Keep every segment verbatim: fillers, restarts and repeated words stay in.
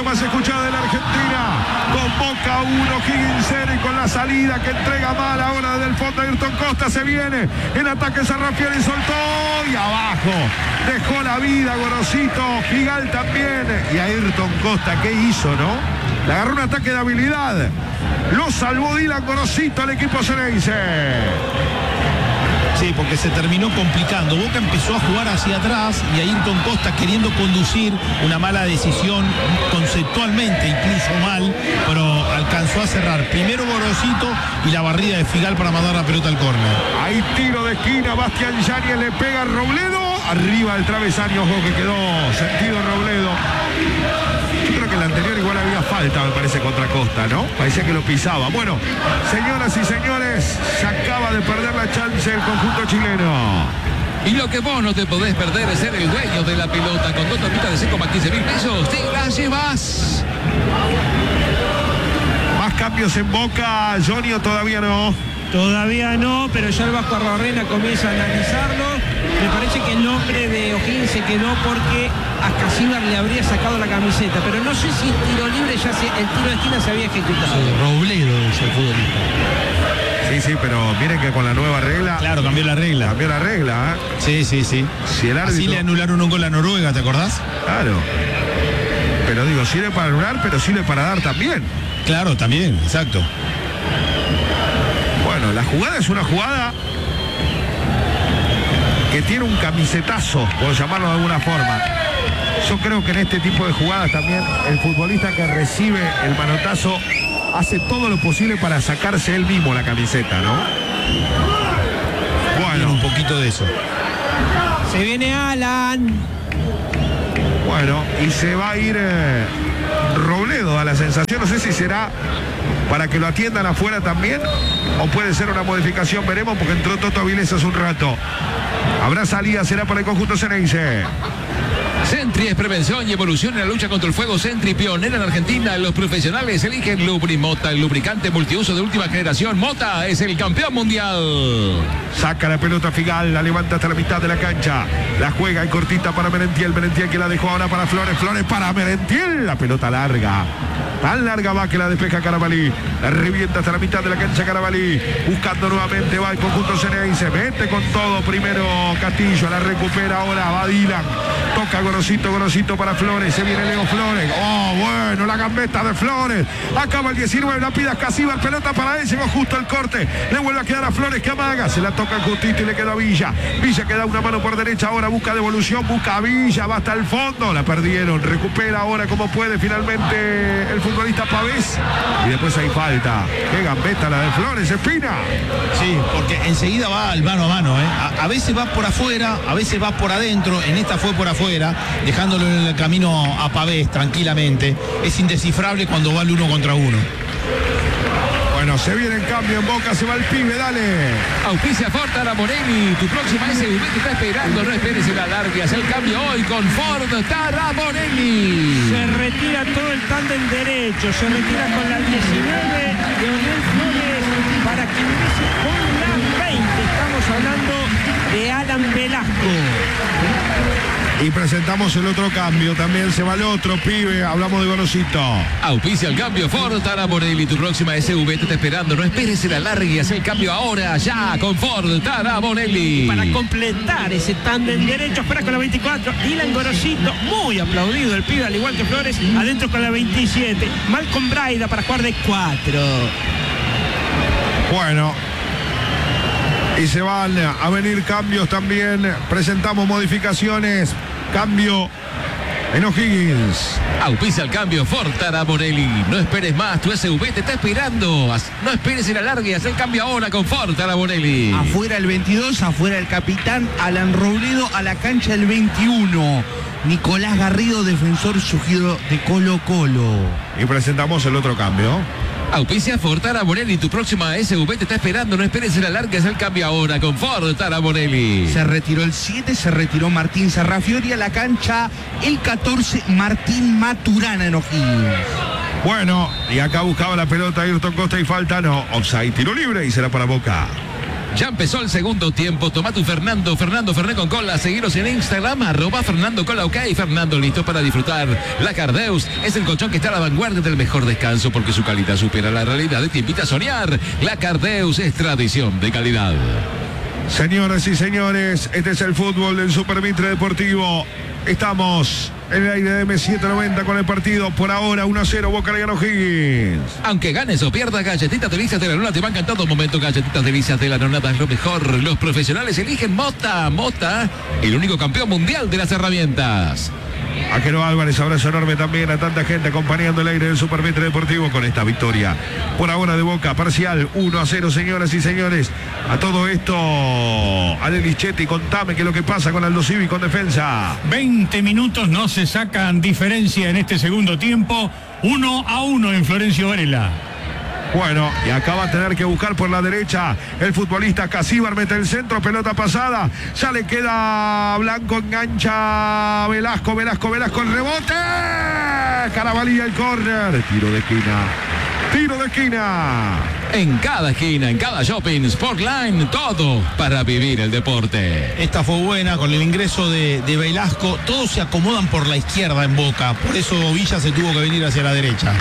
más escuchada de la Argentina. Con Boca uno, Higgins cero y con la salida que entrega mal ahora desde el fondo Ayrton Costa se viene. En ataque Sarrafiori soltó y abajo. Dejó la vida Gorosito, Figal también. Y Ayrton Costa, ¿qué hizo, no? Le agarró un ataque de habilidad. Lo salvó Dylan Gorosito al equipo ceneice. Sí, porque se terminó complicando. Boca empezó a jugar hacia atrás y Ayrton Costa queriendo conducir, una mala decisión, conceptualmente incluso mal, pero alcanzó a cerrar. Primero Gorosito y la barrida de Figal para mandar la pelota al córner. Hay tiro de esquina, Bastián Yáñez le pega a Robledo. Arriba del travesaño, ojo que quedó sentido Robledo. Yo creo que en la anterior igual había falta, me parece, contra Costa, ¿no? Parecía que lo pisaba. Bueno, señoras y señores, se acaba de perder la chance el conjunto chileno. Y lo que vos no te podés perder es ser el dueño de la pelota. Con dos tapitas de seco más quince mil pesos, te la llevas. Más cambios en Boca, Johnny, o todavía no. Todavía no, pero ya el Vasco Arbarrena comienza a analizarlo. Me parece que el nombre de O'Higgins se quedó porque a Casíbar le habría sacado la camiseta, pero no sé si el tiro libre ya se, el tiro de esquina se había ejecutado. Sí, Robledo es el futbolista. Sí, sí, pero miren que con la nueva regla. Claro, cambió la regla. Cambió la regla, ¿eh? Sí, sí, sí. Si el árbitro... Así le anularon un gol a Noruega, ¿te acordás? Claro. Pero digo, sirve para anular, pero sirve para dar también. Claro, también, exacto. Bueno, la jugada es una jugada que tiene un camisetazo, por llamarlo de alguna forma. Yo creo que en este tipo de jugadas también el futbolista que recibe el manotazo hace todo lo posible para sacarse él mismo la camiseta, ¿no? Bueno, tiene un poquito de eso. Se viene Alan. Bueno, y se va a ir eh, Robledo, a la sensación. No sé si será para que lo atiendan afuera también o puede ser una modificación, veremos, porque entró Toto Avilés hace un rato. Habrá salida, será para el conjunto ceneice. Sentry es prevención y evolución en la lucha contra el fuego. Sentry, pionera en Argentina. Los profesionales eligen Lubrimota, el lubricante multiuso de última generación. Mota es el campeón mundial. Saca la pelota Figal, la levanta hasta la mitad de la cancha. La juega y cortita para Merentiel. Merentiel que la dejó ahora para Flores. Flores para Merentiel. La pelota larga. Tan larga va que la despeja Carabalí. La revienta hasta la mitad de la cancha Carabalí. Buscando nuevamente, va el conjunto ceneice. Mete con todo primero Castillo. La recupera ahora, va Dylan. Toca Gorosito, Gorosito para Flores. Se viene Leo Flores. Oh, bueno, la gambeta de Flores. Acaba el diecinueve, la pida Casíbar. Pelota para él, llegó justo el corte. Le vuelve a quedar a Flores que amaga. Se la toca justito y le queda a Villa. Villa que da una mano por derecha. Ahora busca devolución, busca a Villa. Va hasta el fondo. La perdieron. Recupera ahora como puede finalmente el futbolista Pavés. Y después hay falta. Qué gambeta la de Flores, Espina. Sí, porque enseguida va al mano a mano, ¿eh? A, a veces va por afuera, a veces va por adentro. En esta fue por afuera, dejándolo en el camino a Pavés tranquilamente. Es indescifrable cuando va el uno contra uno. Bueno, se viene en cambio en Boca, se va el pibe, dale. Auspicia Ford Taraborelli, tu próxima S U V te está esperando, no esperes en la larga, haz el cambio hoy con Ford Taraborelli. Se retira todo el tándem derecho, se retira con la diecinueve de Leonel Flores para que ingrese con la veinte. Estamos hablando de Alan Velasco. Y presentamos el otro cambio, también se va el otro pibe, hablamos de Gorosito. Auspicia el cambio Ford Taraborelli, tu próxima S U V te está esperando, no esperes en la larga y haz el cambio ahora, ya, con Ford Taraborelli. Para completar ese tándem derecho, espera con la veinticuatro, Dylan Gorosito, muy aplaudido el pibe, al igual que Flores, adentro con la veintisiete, Malcolm Braida para jugar de cuatro. Bueno, y se van a venir cambios también, presentamos modificaciones, cambio en O'Higgins. Auspicia el cambio Ford Taraborelli, no esperes más, tu S U V te está esperando, no esperes en la larga y haz el cambio ahora con Ford Taraborelli. Afuera el veintidós, afuera el capitán Alan Robledo, a la cancha el veintiuno. Nicolás Garrido, defensor surgido de Colo Colo. Y presentamos el otro cambio. Auspicia Ford Taraborelli, tu próxima S U V te está esperando, no esperes en la larga, es el cambio ahora con Ford Taraborelli. Se retiró el siete, se retiró Martín Sarrafiori, a la cancha el catorce, Martín Maturana en O'Higgins. Bueno, y acá buscaba la pelota Ayrton Costa y falta, no, offside, tiro libre y será para Boca. Ya empezó el segundo tiempo. Toma tu Fernando, Fernando Fernet con cola. Seguiros en Instagram, arroba Fernando Cola, ok. Fernando listo para disfrutar. La Cardeus es el colchón que está a la vanguardia del mejor descanso porque su calidad supera la realidad y te invita a soñar. La Cardeus es tradición de calidad. Señoras y señores, este es el fútbol del Super Mitre Deportivo. Estamos en el aire de M setecientos noventa con el partido. Por ahora uno a cero, Boca le ganó Higgins. Aunque ganes o pierdas, Galletitas Delicias de la Nona te van en todo momento. Galletitas Delicias de la Nona es lo mejor. Los profesionales eligen Mota. Mota, el único campeón mundial de las herramientas. Ajero Álvarez, abrazo enorme también a tanta gente acompañando el aire del Super Mitre Deportivo con esta victoria. Por ahora de Boca, parcial uno a cero, señoras y señores. A todo esto, Alelis Chetti, contame qué es lo que pasa con Aldo Civi con defensa. veinte minutos, no se sacan diferencia en este segundo tiempo. uno a uno en Florencio Varela. Bueno, y acá va a tener que buscar por la derecha el futbolista Casíbar, mete el centro, pelota pasada, ya le queda Blanco, engancha Velasco, Velasco, Velasco, el rebote, Carabalí el córner, tiro de esquina, tiro de esquina. En cada esquina, en cada shopping, Sportline, todo para vivir el deporte. Esta fue buena con el ingreso de, de Velasco. Todos se acomodan por la izquierda en Boca, por eso Villa se tuvo que venir hacia la derecha.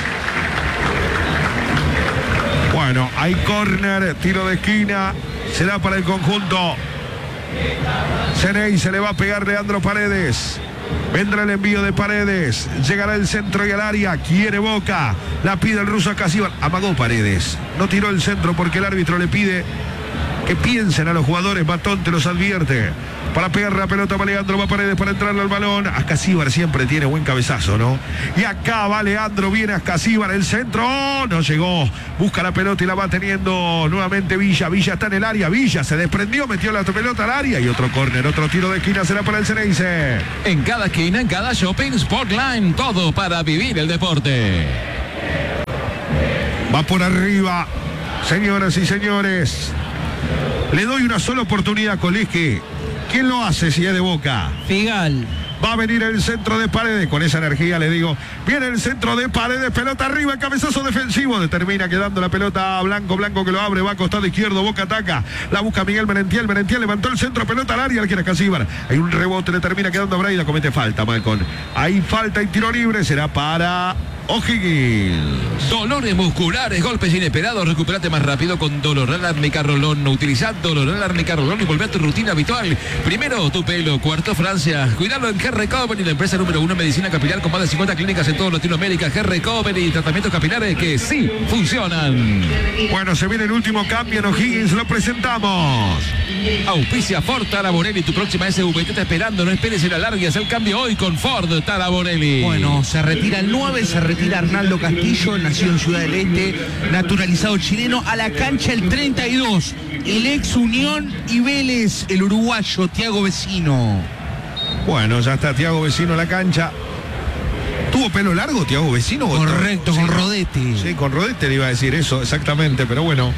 Bueno, hay córner, tiro de esquina, será para el conjunto Ceney, se le va a pegar Leandro Paredes. Vendrá el envío de Paredes, llegará el centro y al área, quiere Boca, la pide el ruso a Casíbar, amagó Paredes, no tiró el centro porque el árbitro le pide que piensen a los jugadores, Matón te los advierte, para pegar la pelota va Leandro, va Paredes para entrarle al balón, Ascasíbar siempre tiene buen cabezazo, ¿no? Y acá va Leandro, viene Ascasíbar, el centro, oh, no llegó, busca la pelota y la va teniendo nuevamente Villa, Villa está en el área, Villa se desprendió, metió la pelota al área y otro córner, otro tiro de esquina será para el Ceneice. En cada esquina, en cada shopping, Sportline, todo para vivir el deporte. Va por arriba, señoras y señores, le doy una sola oportunidad a Coleski. ¿Quién lo hace si es de Boca? Figal. Va a venir el centro de Paredes, con esa energía le digo, viene el centro de Paredes, pelota arriba, cabezazo defensivo, termina quedando la pelota a Blanco, Blanco que lo abre, va a costado izquierdo, Boca ataca, la busca Miguel Merentiel, Merentiel levantó el centro, pelota al área, le quiere Casíbar, hay un rebote, le termina quedando a Braida, comete falta, Malcon, hay falta y tiro libre, será para O'Higgins. Dolores musculares, golpes inesperados, recupérate más rápido con Doloral Arnica Rolón. Utilizad Doloral Arnica Rolón y volvé a tu rutina habitual. Primero, tu pelo. Cuarto, Francia. Cuidalo en G-Recovery, la empresa número uno en medicina capilar con más de cincuenta clínicas en toda Latinoamérica. G-Recovery, tratamientos capilares que sí funcionan. Bueno, se viene el último cambio en O'Higgins, lo presentamos. Auspicia Ford Taraborelli, tu próxima S U V te está esperando, no esperes el alargue, haz el cambio hoy con Ford Taraborelli. Bueno, se retira el nueve, se retira Arnaldo Castillo, nacido en Ciudad del Este, naturalizado chileno, a la cancha el treinta y dos, el ex Unión y Vélez, el uruguayo Thiago Vecino. Bueno, ya está Thiago Vecino en la cancha. ¿Tuvo pelo largo Thiago Vecino? Correcto, sí, con rodete. Sí, con rodete le iba a decir eso, exactamente, pero bueno,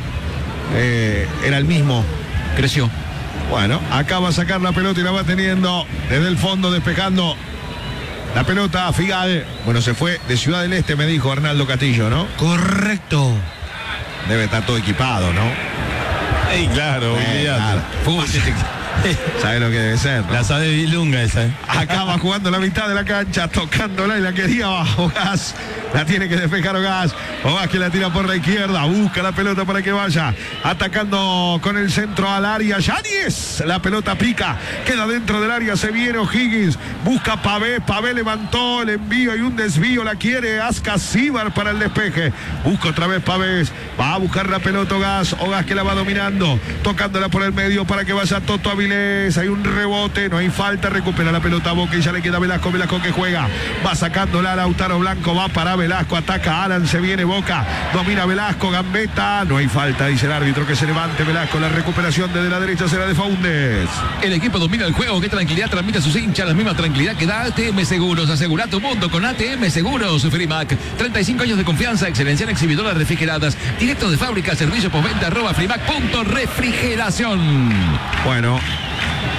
eh, era el mismo. Creció. Bueno, acá va a sacar la pelota y la va teniendo desde el fondo, despejando la pelota Figal. Bueno, se fue de Ciudad del Este, me dijo Arnaldo Castillo, ¿no? Correcto. Debe estar todo equipado, ¿no? Ey, claro, Eh, claro. Fútbol. ¿Sabe lo que debe ser, no? La sabe Vilunga esa, ¿eh? Acá va jugando la mitad de la cancha, tocándola y la quería abajo. Gas, la tiene que despejar Ogas. Ogas que la tira por la izquierda, busca la pelota para que vaya. Atacando con el centro al área. Yáñez, la pelota pica, queda dentro del área, se viene O'Higgins. Busca Pavé, Pavé levantó el envío y un desvío, la quiere Ascasíbar para el despeje. Busca otra vez Pavés, va a buscar la pelota Ogas. Ogas que la va dominando, tocándola por el medio para que vaya Toto Avilés. Hay un rebote, no hay falta, recupera la pelota Boca y ya le queda Velasco, Velasco que juega, va sacándola a Lautaro Blanco, va para Velasco, ataca Alan, se viene Boca, domina Velasco, gambeta, no hay falta, dice el árbitro, que se levante Velasco, la recuperación desde la derecha será de Faúndez. El equipo domina el juego, qué tranquilidad transmite a sus hinchas, la misma tranquilidad que da A T M Seguros. Asegura tu mundo con A T M Seguros. Frimac, treinta y cinco años de confianza, excelencia en exhibidoras refrigeradas, directo de fábrica, servicio postventa, arroba frimac punto refrigeración. Bueno,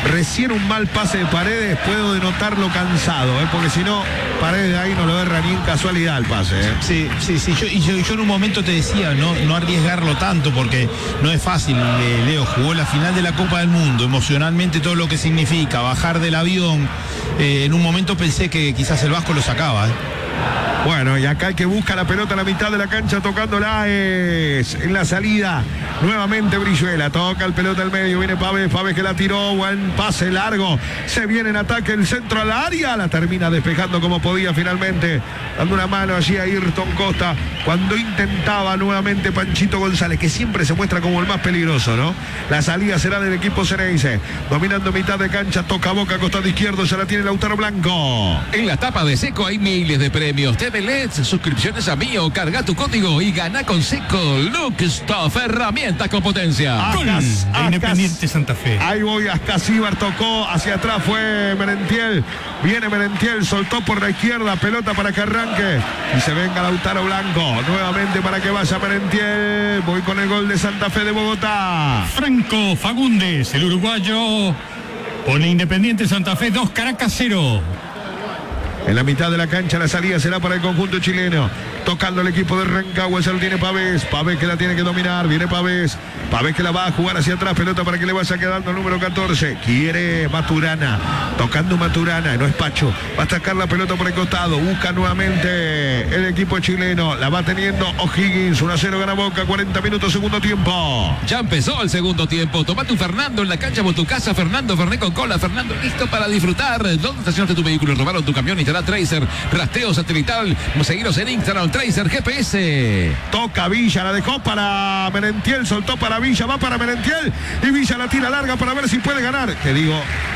Recién un mal pase de Paredes puedo denotarlo cansado, ¿eh? Porque si no, Paredes de ahí no lo erra ni en casualidad el pase. ¿eh? Sí, sí, sí. Yo, y yo, yo en un momento te decía, no, no arriesgarlo tanto porque no es fácil. Eh, Leo jugó la final de la Copa del Mundo, emocionalmente todo lo que significa, bajar del avión. Eh, en un momento pensé que quizás el Vasco lo sacaba. ¿eh? Bueno, y acá hay que busca la pelota a la mitad de la cancha tocándola es en la salida. Nuevamente Brizuela, toca el pelota al medio, viene Pávez, Pávez que la tiró, buen pase largo, se viene en ataque el centro al área, la termina despejando como podía finalmente, dando una mano allí a Ayrton Costa, cuando intentaba nuevamente Panchito González, que siempre se muestra como el más peligroso, ¿no? La salida será del equipo Ceneice, dominando mitad de cancha, toca Boca, costado izquierdo, se la tiene Lautaro Blanco. En la tapa de Seco hay miles de premios. T V L E D, suscripciones a Mío, carga tu código y gana con Seco. Look Stuff, herramientas con potencia. Gol de Independiente Santa Fe. Ahí voy, Ascasíbar tocó, hacia atrás fue Merentiel. Viene Merentiel, soltó por la izquierda, pelota para que arranque. Y se venga Lautaro Blanco. Nuevamente para que vaya Merentiel. Voy con el gol de Santa Fe de Bogotá. Franco Fagundes, el uruguayo, pone Independiente Santa Fe dos, Caracas cero. En la mitad de la cancha la salida será para el conjunto chileno. Tocando el equipo de Rancagua, se lo tiene Pavés. Pavés que la tiene que dominar, viene Pavés. Pavés que la va a jugar hacia atrás, pelota para que le vaya quedando el número catorce. Quiere Maturana, tocando Maturana, no es Pacho. Va a sacar la pelota por el costado, busca nuevamente el equipo chileno. La va teniendo O'Higgins, uno a cero gana Boca, cuarenta minutos, segundo tiempo. Ya empezó el segundo tiempo. Toma tu Fernando en la cancha por tu casa. Fernando, Ferné con cola. Fernando, listo para disfrutar. ¿Dónde estacionaste tu vehículo? Robaron tu camión y te da Tracer. Rasteo satelital. Seguiros en Instagram. Tracer G P S. Toca Villa, la dejó para Merentiel, soltó para Villa, va para Merentiel. Y Villa la tira larga para ver si puede ganar. Te digo,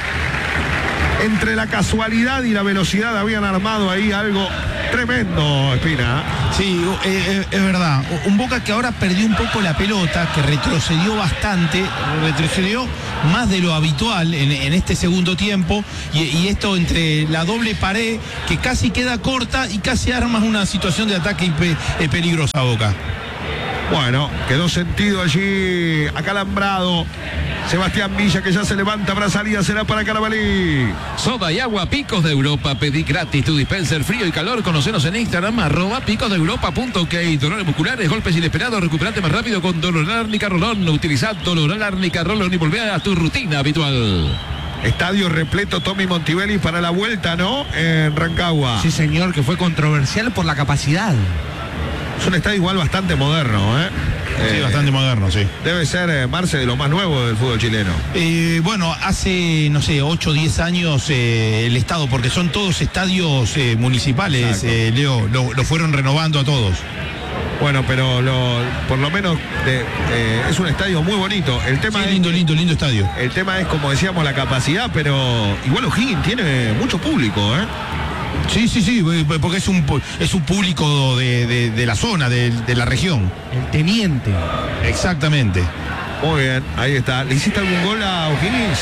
entre la casualidad y la velocidad habían armado ahí algo tremendo, Espina. Sí, eh, eh, es verdad. Un Boca que ahora perdió un poco la pelota, que retrocedió bastante, retrocedió más de lo habitual en, en este segundo tiempo, y, y esto entre la doble pared que casi queda corta y casi arma una situación de ataque pe, eh, peligrosa a Boca. Bueno, quedó sentido allí acalambrado Sebastián Villa, que ya se levanta para salida, será para Carabalí. Soda y agua Picos de Europa. Pedí gratis tu dispenser frío y calor. Conocenos en Instagram, arroba picos de europa punto ok. Dolores musculares, golpes inesperados, recuperate más rápido con Doloral Nicarolón. Utilizad Doloral Nicarolón y volvé a tu rutina habitual. Estadio repleto Tommy Montivelli para la vuelta, ¿no? En Rancagua. Sí, señor, que fue controversial por la capacidad. Es un estadio igual bastante moderno, ¿eh? Sí, eh, bastante moderno, sí. Debe ser, eh, Marce, de lo más nuevo del fútbol chileno. Eh, bueno, hace, no sé, ocho o diez años eh, el Estado, porque son todos estadios eh, municipales, eh, Leo, lo, lo fueron renovando a todos. Bueno, pero lo, por lo menos de, eh, es un estadio muy bonito. El tema Sí, es, lindo, lindo, lindo estadio. el tema es, como decíamos, la capacidad, pero igual O'Higgins tiene mucho público, ¿eh? Sí, sí, sí, porque es un, es un público de, de, de la zona, de, de la región. El teniente. Exactamente. Muy bien, ahí está. ¿Le hiciste algún gol a O'Higgins?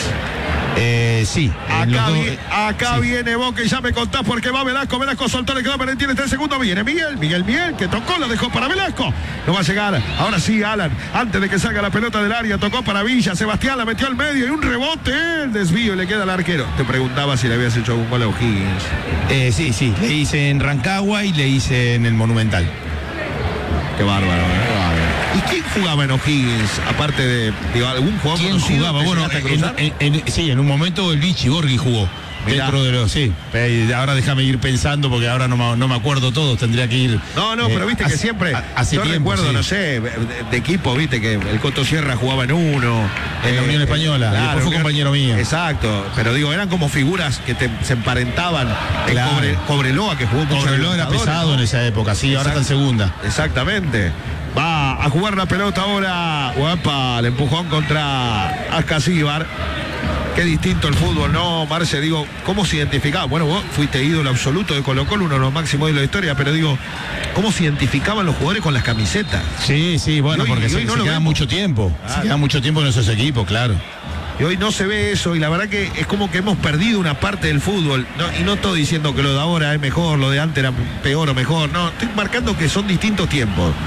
Eh, sí. Acá, dos, vi, acá sí. viene Boca y ya me contás porque va Velasco. Velasco soltó, le quedó Merentiel, está en segundo. Viene Miguel, Miguel Miguel, que tocó, lo dejó para Velasco. No va a llegar. Ahora sí, Alan, antes de que salga la pelota del área, tocó para Villa. Sebastián la metió al medio y un rebote. El desvío y le queda al arquero. Te preguntaba si le habías hecho algún gol a O'Higgins. Eh, sí, sí. Le hice en Rancagua y le hice en el Monumental. Qué bárbaro, ¿eh? Qué bárbaro. ¿Y quién jugaba en O'Higgins? Aparte de, digo, algún jugador ¿Quién conocido jugaba? que Bueno, llegaste a en, cruzar? en- en- sí, en un momento el Vichy Borghi jugó. Mirá. Dentro de los, sí. Pero ahora déjame ir pensando porque ahora no me, no me acuerdo todo, tendría que ir. No, no, eh, pero viste que hace- siempre, a- hace yo tiempo, recuerdo, sí. no sé, de, de equipo, viste que el Coto Sierra jugaba en uno. En la Unión Española, y después fue Unión- compañero mío. Exacto, pero digo, eran como figuras que te- se emparentaban. El Claro. Cobre- Cobreloa, que jugó mucho. en Cobreloa era Libertadores, pesado ¿no? en esa época, sí, ahora está en segunda. Exactamente. Va a jugar la pelota ahora. Guapa, el empujón contra Ascasíbar. Qué distinto el fútbol, ¿no, Marce? Digo, ¿cómo se identificaba? Bueno, vos fuiste ídolo absoluto de Colo-Colo, uno de los máximos de la historia, pero digo, ¿cómo se identificaban los jugadores con las camisetas? Sí, sí, bueno, Y hoy- porque y se, hoy no se lo queda vemos. mucho tiempo. Claro. Se queda mucho tiempo en esos equipos, claro. Y hoy no se ve eso, y la verdad que es como que hemos perdido una parte del fútbol. No, y no estoy diciendo que lo de ahora es mejor, lo de antes era peor o mejor. No, estoy marcando que son distintos tiempos.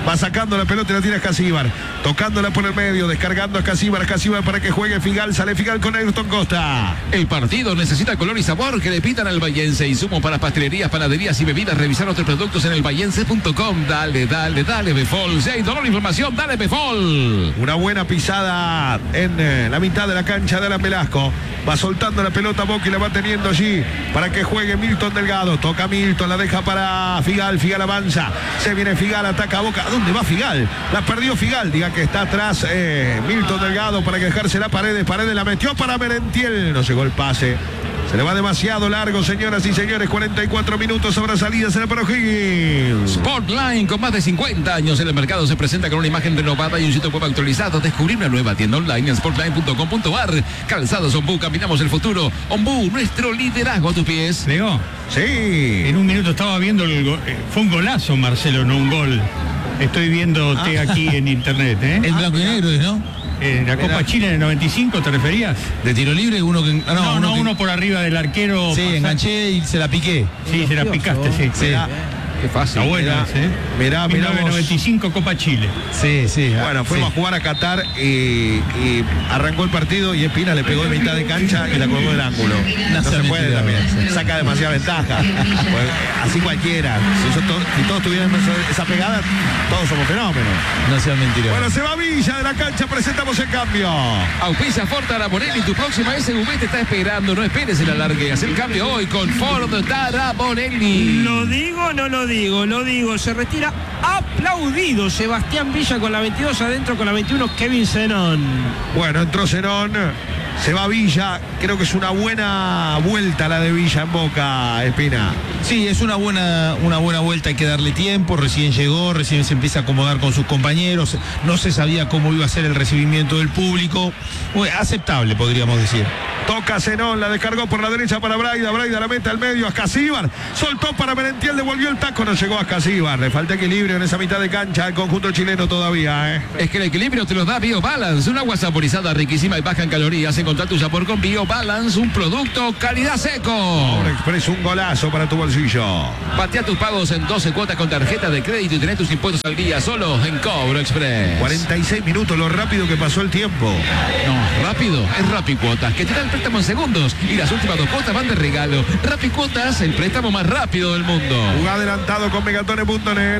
Va sacando la pelota y la tira Escasíbar. Tocándola por el medio, descargando a Escasíbar. Escasíbar para que juegue Figal. Sale Figal con Ayrton Costa. El partido necesita color y sabor que le pitan al vallense. Insumos para pastelerías, panaderías y bebidas. Revisar otros productos en el vallense punto com. Dale, dale, dale, Befol. Si hay dolor e información, dale, Befol. Una buena pisada en eh, la mitad de la cancha de Alan Velasco. Va soltando la pelota Boca y la va teniendo allí para que juegue Milton Delgado. Toca Milton, la deja para Figal. Figal avanza. Se viene Figal, ataca a Boca. ¿A dónde va Figal? La perdió Figal. Diga que está atrás eh, Milton Delgado para que dejarse la Paredes. Paredes la metió para Merentiel. No llegó el pase. Se le va demasiado largo, señoras y señores. cuarenta y cuatro minutos, habrá salidas en el para O'Higgins. Sportline, con más de cincuenta años en el mercado, se presenta con una imagen renovada y un sitio web actualizado. Descubrir una nueva tienda online en sportline punto com punto ar. Calzados Ombú, caminamos el futuro. Ombú, nuestro liderazgo a tus pies. Leo, Sí. en un minuto estaba viendo el go- eh, fue un golazo, Marcelo, no un gol. Estoy viéndote aquí en internet, ¿eh? El blanco y negro, ¿no? Eh, la Copa Chile en el noventa y cinco, ¿te referías? De tiro libre, uno que. ah, No, no, uno, que- uno por arriba del arquero. Sí, pasar- enganché y se la piqué. Sí, se la picaste, sí. Sí, Qué fácil. Está bueno Mirá, ese, ¿eh? mirá, mirá mil novecientos noventa y cinco Copa Chile. sí, sí. Bueno, fuimos sí. a jugar a Qatar y, y arrancó el partido y Espina le pegó de mitad de cancha y la colgó del ángulo. No se sea puede mentira, también. Saca demasiada ventaja. Pues, así cualquiera. Si, eso to- si todos tuvieran esa- esa pegada, todos somos fenómenos. No sean mentirosos. Bueno, se va Villa de la cancha, presentamos el cambio. Auspicia Ford Taraborelli, tu próxima S U V te está esperando. No esperes el alargue. Haz el cambio hoy con Ford Taraborelli. Lo digo o no lo digo, lo digo. Se retira aplaudido Sebastián Villa con la veintidós, adentro con la veintiuno Kevin Zenón. Bueno, entró Zenón, se va Villa. Creo que es una buena vuelta la de Villa en Boca, Espina. Sí, es una buena, una buena vuelta, hay que darle tiempo, recién llegó, recién se empieza a acomodar con sus compañeros, no se sabía cómo iba a ser el recibimiento del público. Bueno, aceptable, podríamos decir. Toca Zenón, la descargó por la derecha para Braida, Braida la mete al medio, Ascasíbar, soltó para Merentiel, devolvió el taco, no llegó a Ascasíbar, le falta equilibrio en esa mitad de cancha al conjunto chileno todavía, ¿eh? Es que el equilibrio te lo da BioBalance, un agua saborizada riquísima y baja en calorías. Encontrar tu sabor con BioBalance, un producto calidad seco. Ahora Express, un golazo para tu bolsillo. Patea tus pagos en doce cuotas con tarjeta de crédito y tenés tus impuestos al día solo en Cobro Express. cuarenta y seis minutos, lo rápido que pasó el tiempo. No, rápido, es Rapicuotas, que te da el préstamo en segundos y las últimas dos cuotas van de regalo. Rapicuotas, el préstamo más rápido del mundo. Jugá adelantado con megatone punto net.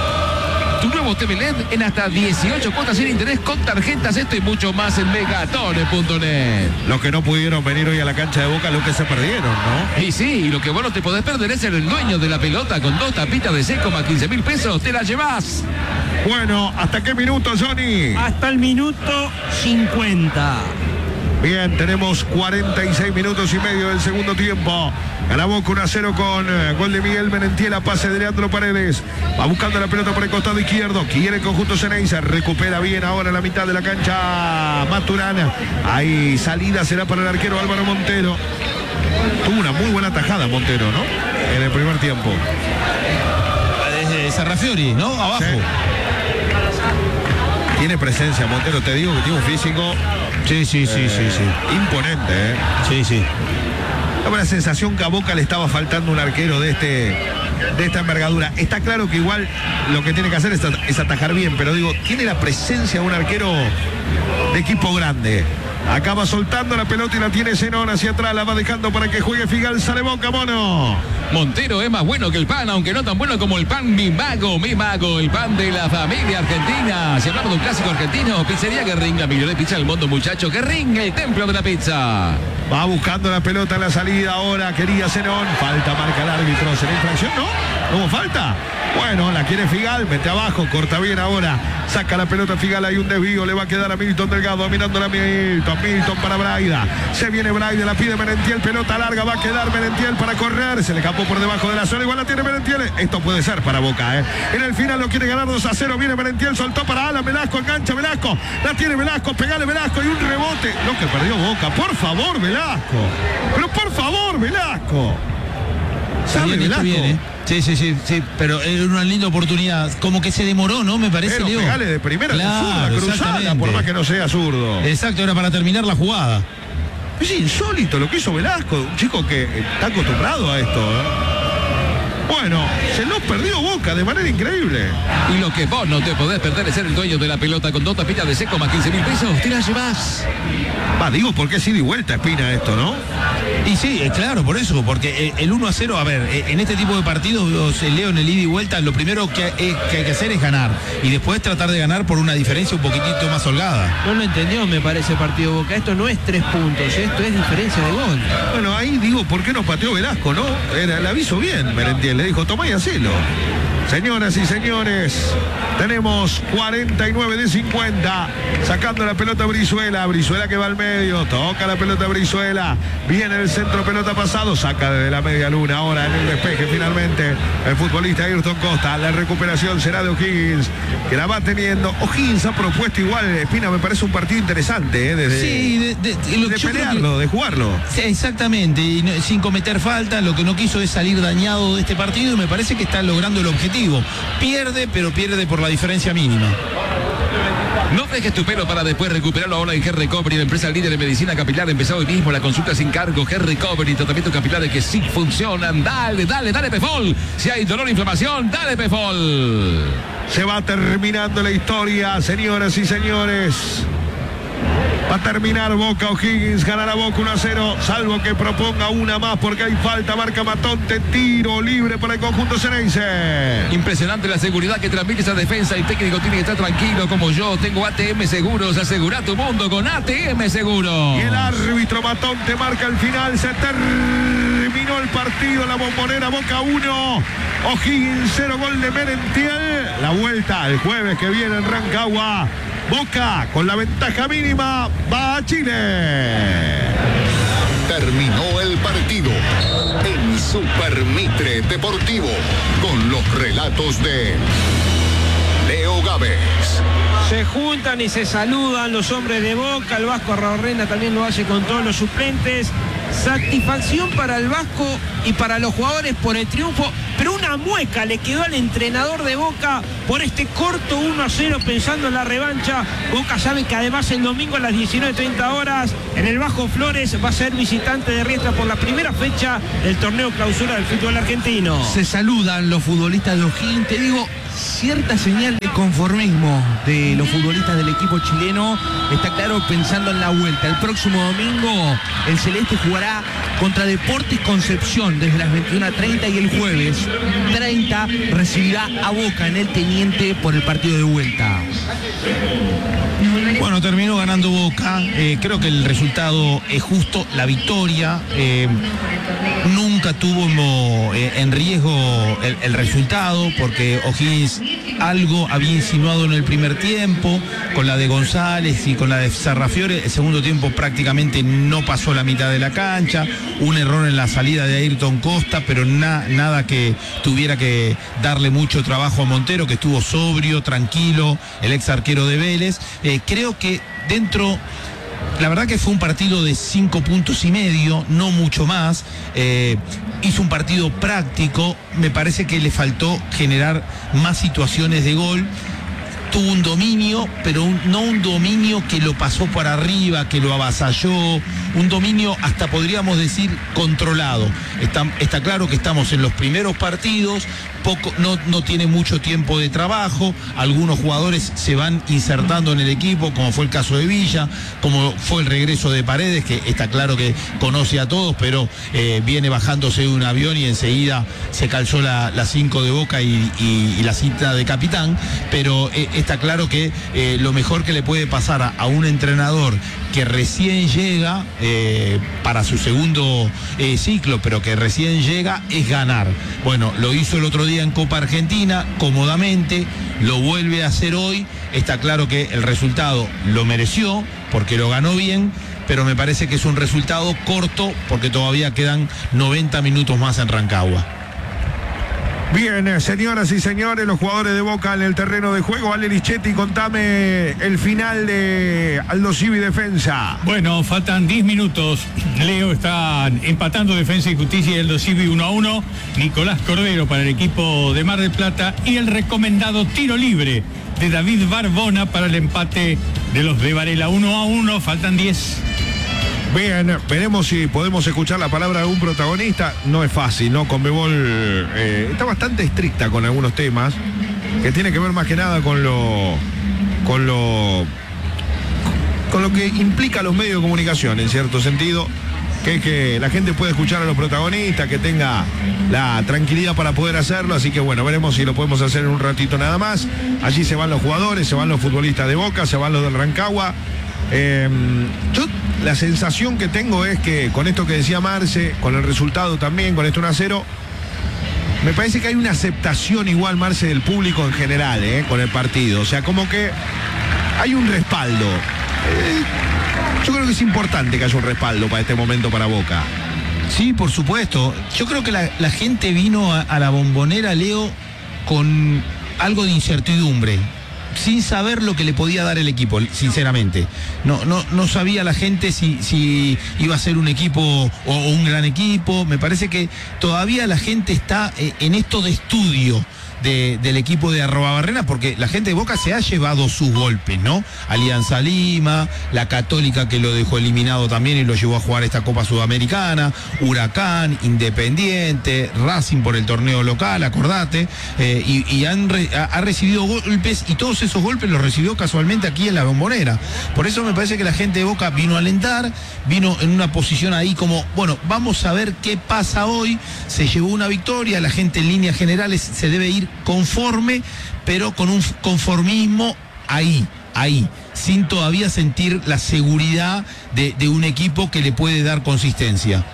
Tu nuevo T V L E D en hasta dieciocho cuotas sin interés con tarjetas, esto y mucho más en megatone punto net. Los que no pudieron venir hoy a la cancha de Boca, lo que se perdieron, ¿no? Y sí, lo que vos no te podés perder es ser el dueño de la pelota con dos tapitas de seco más quince mil pesos, te la llevás. Bueno, ¿hasta qué minuto, Johnny? Hasta el minuto cincuenta. Bien, tenemos cuarenta y seis minutos y medio del segundo tiempo. Gana Boca uno a cero con eh, gol de Miguel Merentiel, pase de Leandro Paredes. Va buscando la pelota por el costado izquierdo. Quiere el conjunto Ceneiza. Recupera bien ahora la mitad de la cancha Maturana. Ahí salida será para el arquero Álvaro Montero. Tuvo una muy buena tajada Montero, ¿no? En el primer tiempo. Desde Sarrafiori, ¿no? Abajo. Sí. Tiene presencia Montero, te digo que tiene un físico Sí, sí, sí, sí, sí. imponente, ¿eh? Sí, sí. Daba la sensación que a Boca le estaba faltando un arquero de este de esta envergadura. Está claro que igual lo que tiene que hacer es, es atajar bien, pero digo, tiene la presencia de un arquero de equipo grande. Acaba soltando la pelota y la tiene Zenón hacia atrás, la va dejando para que juegue Figal, sale Boca, mono. Montero es más bueno que el pan, aunque no tan bueno como el pan Mi Mago, Mi Mago, el pan de la familia argentina. Si hablamos de un clásico argentino, Pizzería Guerrín, la mejor pizza del mundo, muchacho. Guerrín, el templo de la pizza. Va buscando la pelota en la salida ahora, quería Zenón. Falta, marca el árbitro, ¿será infracción? ¿No? ¿Cómo falta? Bueno, la quiere Figal, mete abajo, corta bien ahora. Saca la pelota Figal, hay un desvío, le va a quedar a Milton Delgado, mirándola a Milton, Milton para Braida. Se viene Braida, la pide Merentiel, pelota larga, va a quedar Merentiel para correr. Se le escapó por debajo de la zona, igual la tiene Merentiel. Esto puede ser para Boca, ¿eh? En el final lo quiere ganar dos a cero, viene Merentiel, soltó para Alan Velasco, engancha Velasco. La tiene Velasco, pegale Velasco y un rebote. Lo que perdió Boca, por favor Velasco. Pero por favor Velasco. Está bien, está bien, ¿eh? Sí, sí, sí, sí, pero era una linda oportunidad. Como que se demoró, ¿no? Me parece, Pero Leo. pegale de primera, Claro, zurda, cruzada, exactamente. por más que no sea zurdo. Exacto, era para terminar la jugada. Es insólito lo que hizo Velasco, un chico que está acostumbrado a esto, ¿eh? Bueno, se lo perdió Boca de manera increíble. Y lo que vos no te podés perder es ser el dueño de la pelota con dos tapitas de seco más quince mil pesos. Te la llevas. Va, digo, porque es ida y vuelta, Espina, esto, ¿no? Y sí, eh, claro, por eso, porque el uno a cero, a ver, eh, en este tipo de partidos, eh, Leo, en el ida y vuelta, lo primero que, eh, que hay que hacer es ganar. Y después tratar de ganar por una diferencia un poquitito más holgada. No lo entendió, me parece, partido Boca. Esto no es tres puntos, esto es diferencia de gol. Bueno, ahí digo, ¿por qué no pateó Velasco, no? Era, le aviso bien, Merentiel, le dijo, tomá y hacelo. Señoras y señores, tenemos cuarenta y nueve de cincuenta, sacando la pelota Brizuela, Brizuela que va al medio, toca la pelota Brizuela, viene el centro, pelota pasado, saca desde la media luna, ahora en el despeje finalmente el futbolista Ayrton Costa, la recuperación será de O'Higgins, que la va teniendo. O'Higgins ha propuesto igual, Espina, me parece un partido interesante, ¿eh? Desde, Sí, de, de, de, lo- de yo creo pelearlo, que- de jugarlo. Sí, exactamente, y no- sin cometer falta, lo que no quiso es salir dañado de este partido y me parece que está logrando el objetivo. Pierde, pero pierde por la diferencia mínima. No dejes tu pelo para después recuperarlo ahora en Hair Recovery, la empresa líder en medicina capilar. Empezó hoy mismo la consulta sin cargo. Hair Recovery, tratamientos capilares que sí funcionan. Dale, dale, dale, Pefol. Si hay dolor o inflamación, dale, Pefol. Se va terminando la historia, señoras y señores. Va a terminar Boca. O'Higgins ganará Boca uno a cero, salvo que proponga una más porque hay falta. Marca Matonte, tiro libre para el conjunto Ceneice. Impresionante la seguridad que transmite esa defensa. El técnico tiene que estar tranquilo como yo. Tengo A T M Seguros. Asegura tu mundo con A T M Seguros. Y el árbitro Matonte marca el final. Se terminó el partido. La Bombonera, Boca uno, O'Higgins cero, gol de Merentiel. La vuelta el jueves que viene en Rancagua. Boca con la ventaja mínima va a Chile. Terminó el partido en Super Mitre Deportivo con los relatos de Leo Gávez. Se juntan y se saludan los hombres de Boca. El Vasco Arrarrena también lo hace con todos los suplentes. Satisfacción para el Vasco y para los jugadores por el triunfo, pero una mueca le quedó al entrenador de Boca por este corto uno a cero pensando en la revancha. Boca sabe que además el domingo a las diecinueve treinta horas en el Bajo Flores va a ser visitante de Riestra por la primera fecha del torneo clausura del fútbol argentino. Se saludan los futbolistas de O'Higgins, te digo, cierta señal de conformismo de los futbolistas del equipo chileno. Está claro, pensando en la vuelta. El próximo domingo el Celeste jugará contra Deportes Concepción desde las veintiuna treinta y el jueves treinta recibirá a Boca en el Teniente por el partido de vuelta. Bueno, terminó ganando Boca. Eh, creo que el resultado es justo. La victoria eh, nunca tuvo eh, en riesgo el, el resultado, porque O'Higgins algo había insinuado en el primer tiempo con la de González y con la de Sarrafiore. El segundo tiempo prácticamente no pasó la mitad de la cancha. Un error en la salida de Ayrton Costa, pero na, nada que tuviera que darle mucho trabajo a Montero, que estuvo sobrio, tranquilo, el ex arquero de Vélez. Eh, creo que dentro, la verdad que fue un partido de cinco puntos y medio, no mucho más. Eh, hizo un partido práctico, me parece que le faltó generar más situaciones de gol. Tuvo un dominio, pero un, no un dominio que lo pasó por arriba, que lo avasalló, un dominio hasta podríamos decir controlado. Está, está claro que estamos en los primeros partidos, poco, no, no tiene mucho tiempo de trabajo, algunos jugadores se van insertando en el equipo, como fue el caso de Villa, como fue el regreso de Paredes, que está claro que conoce a todos, pero eh, viene bajándose de un avión y enseguida se calzó la cinco de Boca y, y, y la cinta de capitán, pero eh, está claro que eh, lo mejor que le puede pasar a, a un entrenador que recién llega eh, para su segundo eh, ciclo, pero que recién llega, es ganar. Bueno, lo hizo el otro día en Copa Argentina, cómodamente, lo vuelve a hacer hoy. Está claro que el resultado lo mereció, porque lo ganó bien, pero me parece que es un resultado corto, porque todavía quedan noventa minutos más en Rancagua. Bien, señoras y señores, los jugadores de Boca en el terreno de juego. Ale Lichetti, contame el final de Aldo Civi Defensa. Bueno, faltan diez minutos. Leo está empatando Defensa y Justicia y Aldo Civi uno a uno. Nicolás Cordero para el equipo de Mar del Plata y el recomendado tiro libre de David Barbona para el empate de los de Varela. uno a uno, faltan diez. Bien, veremos si podemos escuchar la palabra de un protagonista. No es fácil, ¿no? Conmebol eh, está bastante estricta con algunos temas que tiene que ver más que nada con lo con lo con lo que implica los medios de comunicación, en cierto sentido, que es que la gente puede escuchar a los protagonistas, que tenga la tranquilidad para poder hacerlo. Así que bueno, veremos si lo podemos hacer en un ratito nada más. Allí se van los jugadores, se van los futbolistas de Boca, se van los del Rancagua. Eh, yo la sensación que tengo es que con esto que decía Marce, con el resultado también, con esto uno a cero, me parece que hay una aceptación igual, Marce, del público en general, eh, con el partido. O sea, como que hay un respaldo. Eh, yo creo que es importante que haya un respaldo para este momento para Boca. Sí, por supuesto. Yo creo que la, la gente vino a, a la Bombonera, Leo, con algo de incertidumbre, sin saber lo que le podía dar el equipo, sinceramente. No, no, no sabía la gente si, si iba a ser un equipo o, o un gran equipo. Me parece que todavía la gente está eh, en esto de estudio de, del equipo de Arrobabarrena, porque la gente de Boca se ha llevado sus golpes, ¿no? Alianza Lima, la Católica, que lo dejó eliminado también y lo llevó a jugar esta Copa Sudamericana, Huracán, Independiente, Racing por el torneo local, acordate, eh, y, y han re, ha, ha recibido golpes, y todos esos golpes los recibió casualmente aquí en la Bombonera. Por eso me parece que la gente de Boca vino a alentar, vino en una posición ahí como, bueno, vamos a ver qué pasa hoy. Se llevó una victoria, la gente en líneas generales se debe ir conforme, pero con un conformismo ahí, ahí, sin todavía sentir la seguridad de, de un equipo que le puede dar consistencia.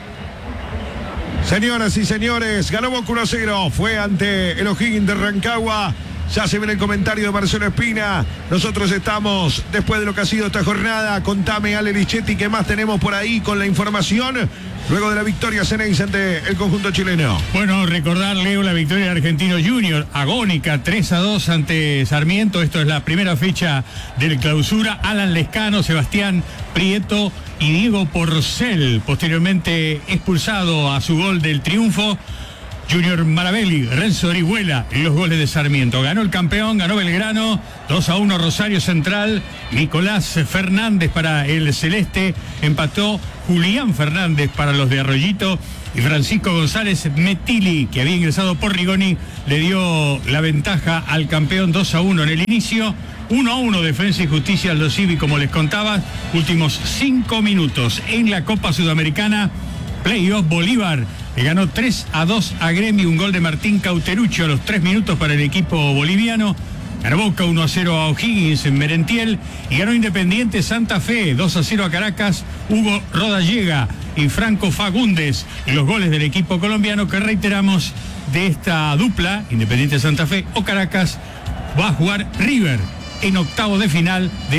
Señoras y señores, ganó Boca uno a cero, fue ante el O'Higgins de Rancagua. Ya se viene el comentario de Marcelo Espina. Nosotros estamos, después de lo que ha sido esta jornada, contame, Ale Lichetti, ¿qué más tenemos por ahí con la información? Luego de la victoria Ceneice ante el conjunto chileno. Bueno, recordar, Leo, la victoria de Argentino Junior, agónica, tres a dos ante Sarmiento. Esto es la primera fecha del clausura. Alan Lescano, Sebastián Prieto y Diego Porcel, posteriormente expulsado a su gol del triunfo. Junior Maravelli, Renzo Orihuela en los goles de Sarmiento. Ganó el campeón, ganó Belgrano, dos a uno Rosario Central. Nicolás Fernández para el Celeste, empató Julián Fernández para los de Arroyito. Y Francisco González Metili, que había ingresado por Rigoni, le dio la ventaja al campeón dos a uno en el inicio. uno a uno Defensa y Justicia Aldo Civi, como les contaba. Últimos cinco minutos en la Copa Sudamericana. Playoff Bolívar le ganó tres a dos a Gremio, un gol de Martín Cauteruccio a los tres minutos para el equipo boliviano. Ganó Boca uno a cero a O'Higgins en Merentiel y ganó Independiente Santa Fe dos a cero a Caracas. Hugo Rodallega y Franco Fagundes en los goles del equipo colombiano, que reiteramos, de esta dupla, Independiente Santa Fe o Caracas, va a jugar River en octavo de final de